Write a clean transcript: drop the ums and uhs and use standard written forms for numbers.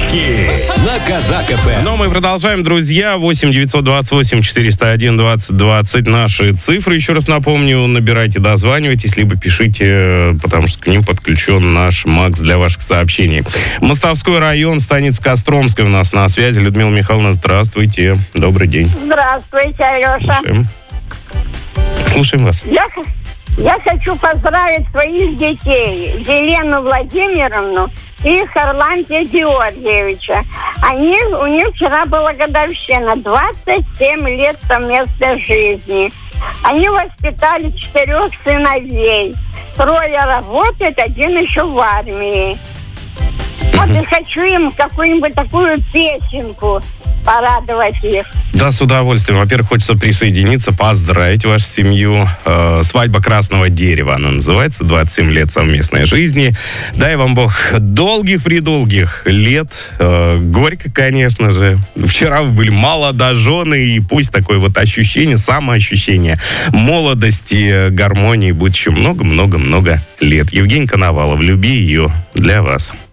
Подарки на Казак ФМ. Но мы продолжаем, друзья. 8 928 401 20 20 наши цифры. Еще раз напомню, набирайте, дозванивайтесь, либо пишите, потому что к ним подключен наш Макс для ваших сообщений. Мостовской район, станица Костромская у нас на связи. Людмила Михайловна, здравствуйте. Добрый день. Здравствуйте, Алеша. Слушаем вас. Я хочу поздравить своих детей, Елену Владимировну и Харлантия Георгиевича. У них вчера была годовщина, 27 лет совместной жизни. Они воспитали 4 сыновей. 3 работают, 1 еще в армии. Вот и хочу им какую-нибудь такую песенку порадовать их. Да, с удовольствием. Во-первых, хочется присоединиться, поздравить вашу семью. «Свадьба красного дерева» она называется. 27 лет совместной жизни. Дай вам Бог долгих-предолгих лет. Горько, конечно же. Вчера вы были молодожены, и пусть такое вот ощущение, самоощущение молодости, гармонии будет еще много-много-много лет. Евгений Коновалов, «Люби ее» для вас.